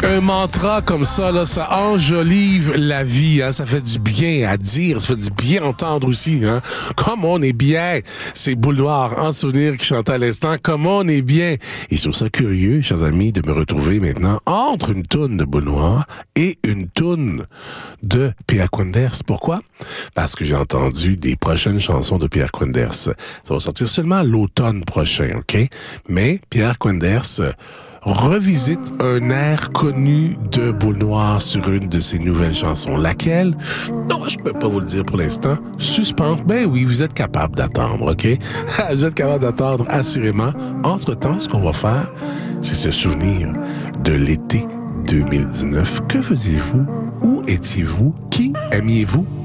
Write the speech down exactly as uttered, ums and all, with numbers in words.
Un mantra comme ça, là, ça enjolive la vie, hein. Ça fait du bien à dire, ça fait du bien à entendre aussi, hein. Comme on est bien, c'est Boule Noire en souvenir qui chantait à l'instant. Comme on est bien. Et je trouve ça curieux, chers amis, de me retrouver maintenant entre une toune de Boule Noire et une toune de Pierre Quenders. Pourquoi? Parce que j'ai entendu des prochaines chansons de Pierre Quenders. Ça va sortir seulement l'automne prochain, OK? Mais Pierre Quenders revisite un air connu de Boule Noire sur une de ses nouvelles chansons. Laquelle? Non, je peux pas vous le dire pour l'instant. Suspense. Ben oui, vous êtes capable d'attendre, OK? Vous êtes capable d'attendre, assurément. Entre-temps, ce qu'on va faire, c'est se souvenir de l'été deux mille dix-neuf. Que faisiez-vous? Où étiez-vous? Qui aimiez-vous?